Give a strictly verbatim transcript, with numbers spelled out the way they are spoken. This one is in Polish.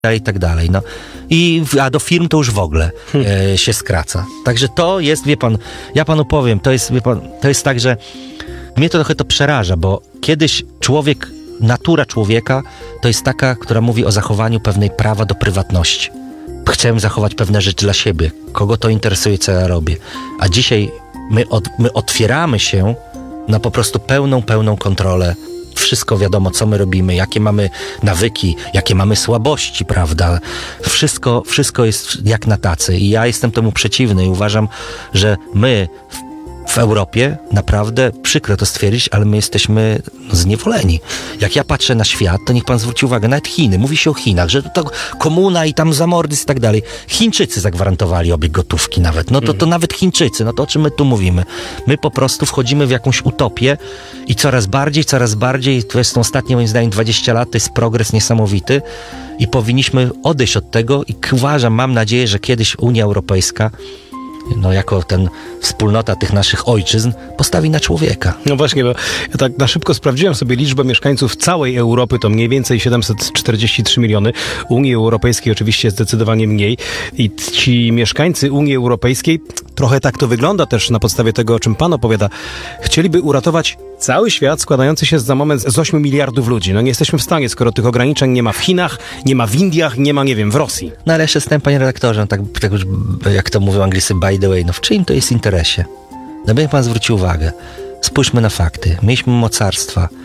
i tak dalej, no. I, a do firm to już w ogóle e, się skraca. Także to jest, wie pan, ja panu powiem, to jest, wie pan, to jest tak, że mnie to trochę to przeraża, bo kiedyś człowiek, natura człowieka to jest taka, która mówi o zachowaniu pewnej prawa do prywatności. Chcę zachować pewne rzeczy dla siebie. Kogo to interesuje, co ja robię. A dzisiaj my, od, my otwieramy się na po prostu pełną, pełną kontrolę. Wszystko wiadomo, co my robimy, jakie mamy nawyki, jakie mamy słabości, prawda? Wszystko, wszystko jest jak na tacy i ja jestem temu przeciwny i uważam, że my w, w Europie, naprawdę przykro to stwierdzić, ale my jesteśmy zniewoleni. Jak ja patrzę na świat, to niech pan zwróci uwagę, nawet Chiny, mówi się o Chinach, że to komuna i tam zamordyzm i tak dalej. Chińczycy zagwarantowali obieg gotówki nawet. No to, to nawet Chińczycy, no to o czym my tu mówimy? My po prostu wchodzimy w jakąś utopię i coraz bardziej, coraz bardziej, to jest ostatnie moim zdaniem dwadzieścia lat, to jest progres niesamowity i powinniśmy odejść od tego i uważam, mam nadzieję, że kiedyś Unia Europejska, no jako ten wspólnota tych naszych ojczyzn, postawi na człowieka. No właśnie, bo ja tak na szybko sprawdziłem sobie liczbę mieszkańców całej Europy, to mniej więcej siedemset czterdzieści trzy miliony. Unii Europejskiej oczywiście zdecydowanie mniej. I ci mieszkańcy Unii Europejskiej, trochę tak to wygląda też na podstawie tego, o czym pan opowiada, chcieliby uratować cały świat składający się za moment z ośmiu miliardów ludzi. No nie jesteśmy w stanie, skoro tych ograniczeń nie ma w Chinach, nie ma w Indiach, nie ma, nie wiem, w Rosji. No ale jeszcze jestem, panie redaktorze, tak, tak już, jak to mówią Anglicy, by the way, no w czyim to jest interesie? No by pan zwrócił uwagę. Spójrzmy na fakty. Mieliśmy mocarstwa